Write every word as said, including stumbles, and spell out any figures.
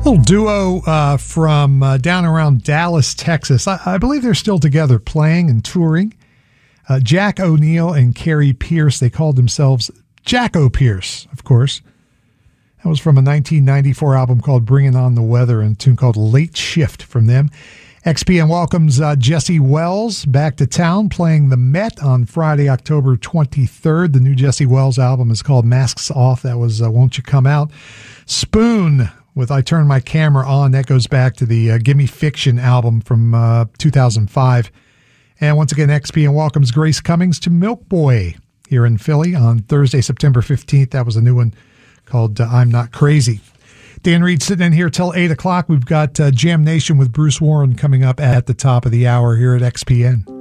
Little duo uh, from uh, down around Dallas, Texas. I, I believe they're still together playing and touring. Uh, Jack O'Neill and Carrie Pierce. They called themselves Jack O'Pierce, of course. That was from a nineteen ninety-four album called Bringing on the Weather and a tune called Late Shift from them. X P N welcomes uh, Jesse Wells back to town playing the Met on Friday, October twenty-third. The new Jesse Wells album is called Masks Off. That was uh, Won't You Come Out. Spoon with I Turn My Camera On. That goes back to the uh, Gimme Fiction album from uh, two thousand five. And once again, X P N welcomes Grace Cummings to Milk Boy here in Philly on Thursday, September fifteenth. That was a new one called uh, I'm Not Crazy. Dan Reed sitting in here till eight o'clock. We've got uh, Jam Nation with Bruce Warren coming up at the top of the hour here at X P N.